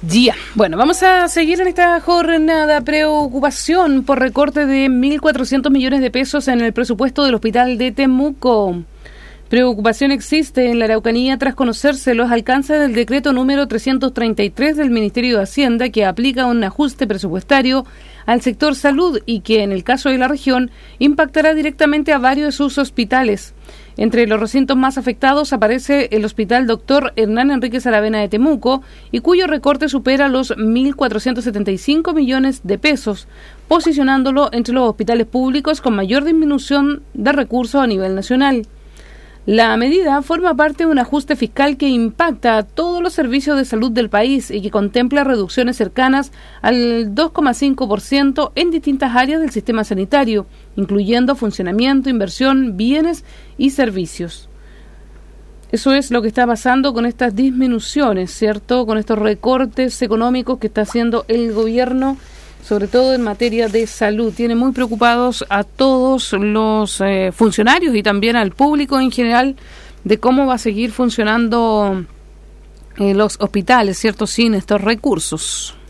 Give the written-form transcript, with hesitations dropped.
Ya, bueno, vamos a seguir en esta jornada. Preocupación por recorte de 1.400 millones de pesos en el presupuesto del hospital de Temuco. Preocupación existe en la Araucanía tras conocerse los alcances del decreto número 333 del Ministerio de Hacienda que aplica un ajuste presupuestario al sector salud y que en el caso de la región impactará directamente a varios de sus hospitales. Entre los recintos más afectados aparece el Hospital Dr. Hernán Enríquez Aravena de Temuco y cuyo recorte supera los 1.475 millones de pesos, posicionándolo entre los hospitales públicos con mayor disminución de recursos a nivel nacional. La medida forma parte de un ajuste fiscal que impacta a todos los servicios de salud del país y que contempla reducciones cercanas al 2,5% en distintas áreas del sistema sanitario, incluyendo funcionamiento, inversión, bienes y servicios. Eso es lo que está pasando con estas disminuciones, ¿cierto? Con estos recortes económicos que está haciendo el gobierno, sobre todo en materia de salud. Tiene muy preocupados a todos los funcionarios y también al público en general de cómo va a seguir funcionando los hospitales, ¿cierto?, sin estos recursos.